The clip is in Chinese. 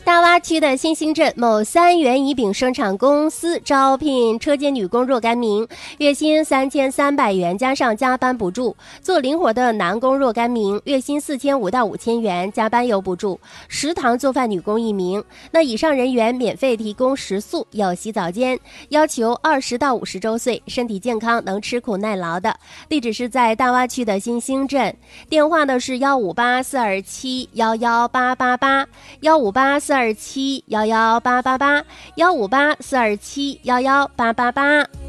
大洼区的新兴镇某3元乙丙生产公司招聘车间女工若干名，月薪3300元加上加班补助；做零活的男工若干名，月薪4500到5000元，加班有补助；食堂做饭女工1名。那以上人员免费提供食宿，有洗澡间，要求20到50周岁，身体健康，能吃苦耐劳的。地址是在大洼区的新兴镇，电话呢是15842711888，15842711888，15842711888。